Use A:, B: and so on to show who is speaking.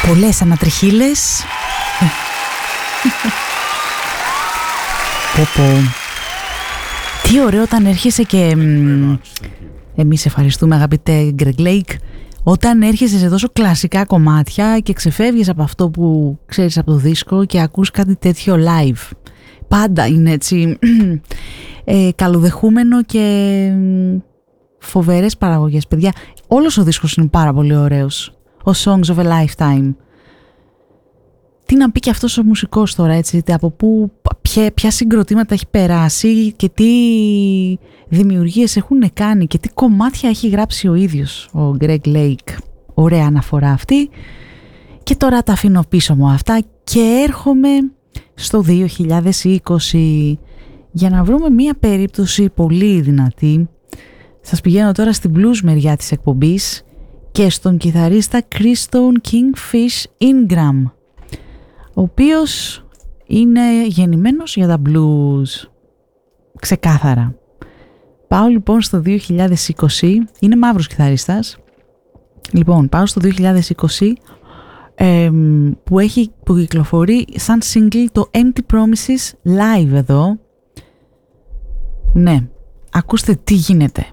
A: Πολλές ανατριχίλες. Πω. Τι ωραίο όταν έρχεσαι και... Εμείς ευχαριστούμε αγαπητέ Greg Lake. Όταν έρχεσαι σε τόσο κλασικά κομμάτια και ξεφεύγεις από αυτό που ξέρεις από το δίσκο και ακούς κάτι τέτοιο live. Πάντα είναι έτσι καλοδεχούμενο και φοβερές παραγωγές, παιδιά. Όλος ο δίσκος είναι πάρα πολύ ωραίος. Ο Songs of a Lifetime. Τι να πει και αυτός ο μουσικός τώρα, έτσι, από πού, ποια συγκροτήματα έχει περάσει και τι δημιουργίες έχουν κάνει και τι κομμάτια έχει γράψει ο ίδιος ο Greg Lake. Ωραία αναφορά αυτή. Και τώρα τα αφήνω πίσω μου αυτά και έρχομαι στο 2020 για να βρούμε μία περίπτωση πολύ δυνατή. Σας πηγαίνω τώρα στην blues μεριά της εκπομπής και στον κιθαρίστα Kristone Kingfish Ingram, ο οποίος είναι γεννημένος για τα blues. Ξεκάθαρα. Πάω λοιπόν στο 2020, είναι μαύρος κιθαρίστας. Λοιπόν, πάω στο 2020 που κυκλοφορεί σαν single το Empty Promises live εδώ. Ναι, ακούστε τι γίνεται.